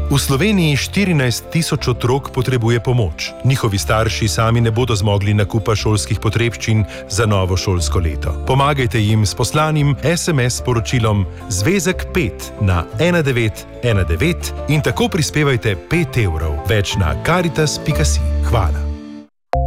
V Sloveniji 14 tisoč otrok potrebuje pomoč. Njihovi starši sami ne bodo zmogli nakupa šolskih potrebščin za novo šolsko leto. Pomagajte jim s poslanim SMS sporočilom Zvezek 5 na 1919 in tako prispevajte 5 evrov. Več na caritas.si. Hvala.